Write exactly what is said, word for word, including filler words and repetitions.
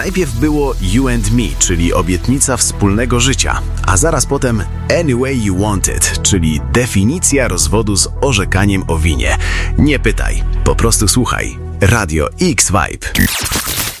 Najpierw było You and Me, czyli obietnica wspólnego życia, a zaraz potem Any Way You Want It, czyli definicja rozwodu z orzekaniem o winie. Nie pytaj, po prostu słuchaj. Radio X Vibe.